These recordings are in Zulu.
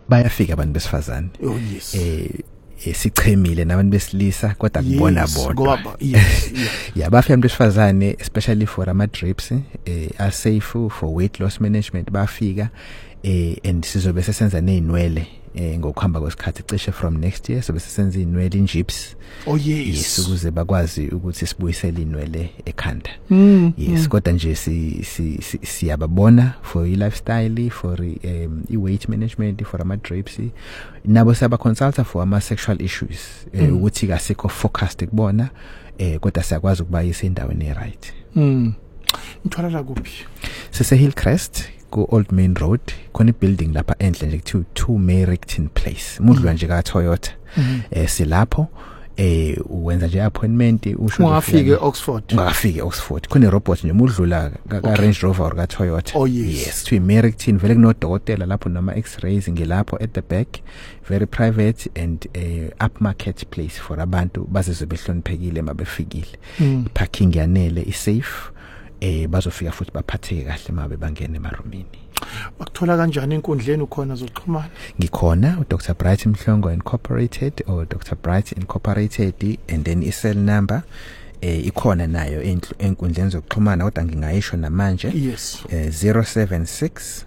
bayafika abantu besifazane Oh yes. Sichemile nabantu besilisa kodwa kubona bodwa. Yes. Yeah, bafika abantu besifazane especially for ama drips are safe for weight loss management bafika and sizobe sesenza nezinwele ngokuhamba kwesikhathi cishe from next year sobe sesenza inwele injips. Oh yes. Ukuze bakwazi ukuthi sibuyisele inwele ekhanda. Yes, kodwa nje siyababona for i-lifestyle, for i-weight management, for ama drips. Nabo siyaba consult for ama sexual issues ukuthi kasikho focused kubona kodwa siyakwazi ukubayisa endaweni right. Ngithola la kuphi? Sise Hillcrest ku Old Main Road khona building lapha endle nje kuthiwa 2 Merrickton Place mudlwa nje ka Toyota silapho uwenza nje appointment usho ungafike Oxford khona robot nje mudlula ka Range Rover ka Toyota. Oh yes. Yes, to Merrickton vele kunodokotela lapho nama x-rays ngilapho at the back, very private and upmarket place for abantu bazizwe behloniphekile mabefikile. Parking yanele is safe. Bazofika futhi baphatheke kahle mabe bangene emarumini. Bakuthola kanjani enkundleni ukhona zokuxhumana? Ngikhona uDr Bright Mhlongo Incorporated or Dr Bright Incorporated and then i-cell number ikhona nayo enkundleni zokuxhumana kodwa ngingayisho namanje. Yes. 076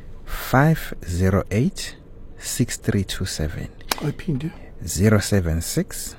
508 6327. Ayiphinde 076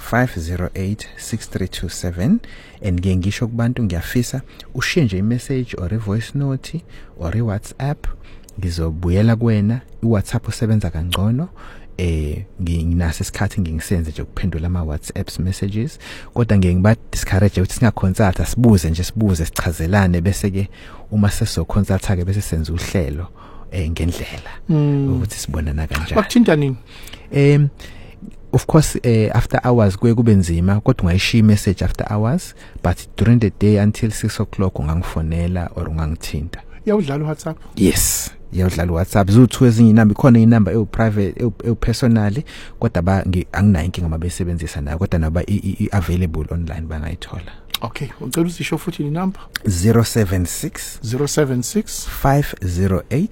5086327 and ngisho kubantu ngiyafisa ushinje imessage or voice note or WhatsApp ngizobuyela kuwena. iWhatsApp usebenza kangcono nginase isikhathi ngingisenze nje ukuphendula ama WhatsApp messages kodwa ngiba discourage ukuthi singaconsult sibuze sichazelane bese ke uma seso consult ke bese senza uhlelo ngendlela ukuthi sibonana kanjani. Bakuthinta nini? Of course after hours kube nzima kodwa ungayishiya message after hours but during the day until 6 o'clock ungangifonela or ungangithinta. Yawudlala WhatsApp? Yes, yawudlala WhatsApp. Zuthu ezinye inamba ikhona inamba private personally kodwa anginayo inkinga mabesebenzisa nayo kodwa naba available online bangayithola. Okay, ucela usisho futhi inamba? 076 508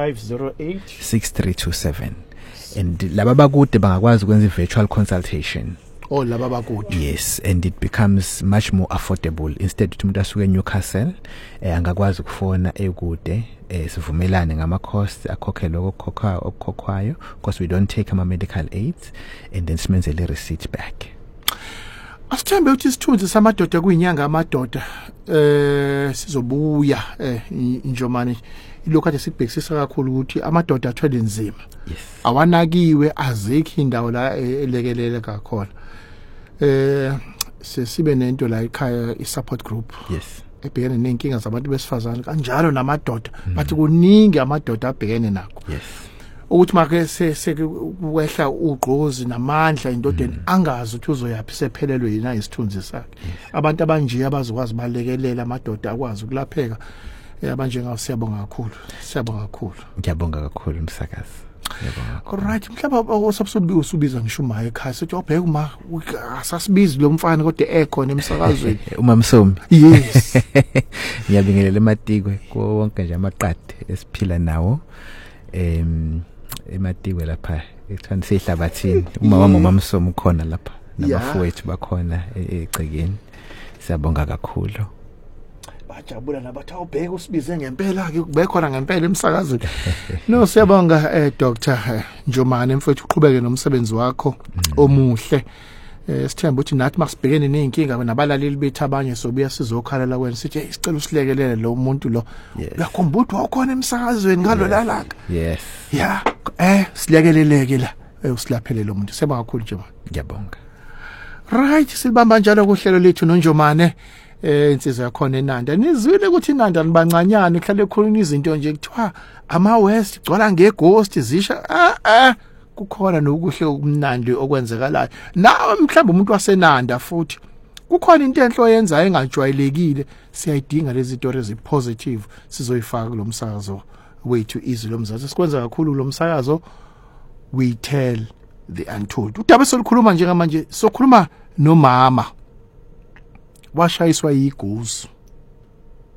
6327. And laba bakude bangakwazi ukwenza virtual consultation. Oh, laba bakude. Yes, and it becomes much more affordable. Instead umuntu asuke eNewcastle angakwazi ukufona ekude sivumelane ngama costs akhokhelwe okukhokhwayo because we don't take ama medical aids and then simenzele receipt back. Asithembe ukuthi isithunzi samadoda kuyinyanga amadoda sizobuya Njomani ilokho kade sibhekisisa kakhulu ukuthi amadoda athwele nzima. Yes. Awanakiwe azikho indawo la elekelele kakhona. Sesibe nento la ekhaya i-support group. Yes. Ebhekene nenkinga zabantu besifazane kanjalo namadoda bathi kuningi amadoda abhekene nakho. Yes. Ukuthi make sekwehla ugqozi namandla indodeni angazi ukuthi uzoyaphi sephelelwe yina isithunzi sakhe. Abantu abanje abazokwazi balekelela amadoda akwazi ukulapheka. Abanje ngawo siyabonga kakhulu. Ngiyabonga kakhulu msakazi. Alright, mhlaba osabsubi usubiza ngisho uma ekhaya sethi obheka uma asasibizi lo mfana kodwa ekhona emsakazweni. Uma Msomi. Yes. Ngiyabingelela eMatikwe ko wonke nje amaqadi esiphila nawo. Ematikwe lapha ekuthanda sihlabathini uma Msomi ukhona lapha nabafowethu bakhona egcekeni. Siyabonga kakhulu. Bajabula nabathi awubheka usibize ngempela ke kubekhona ngempela emsakazweni. No siyabonga Dr Njomani mfowethu uqhubeke nomsebenzi wakho omuhle. Sithemba ukuthi nathi masibhekene nezinkinga nabalaleli bethu abanye sobuya sizokhala kuwena sithi isicela usilekelele lo muntu lo. Uyakhumbula ukuthi wakhona emsakazweni ngalo lalaka. Yes. Yeah. Silekeleleke la usilaphele lo muntu. Siyabonga kakhulu Njomani. Ngiyabonga. Right, silibamba njalo kuhlelo lethu noNjomane. Insizwa yakhona eNanda nizwile ukuthi iNanda nibancanyana ihlale khona izinto nje kuthiwa ama West igcwala ngeghost zisha kukhona nokuhle okumnandi okwenzekalayo nawe mhlawumbe umuntu waseNanda futhi kukhona into enhlo yenza engajwayelekile siyayidinga lezi zinto ezipositive sizoyifaka kulomsakazo wethu izwi lomzazi sikwenza kakhulu kulomsakazo we tell the untold. Udaba solikhuluma njengamanje sokhuluma nomama washayiswa yiguzu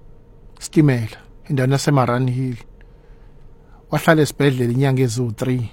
stimela endaweni yaseMarani Hill wahlala esibhedlela inyanga ezu3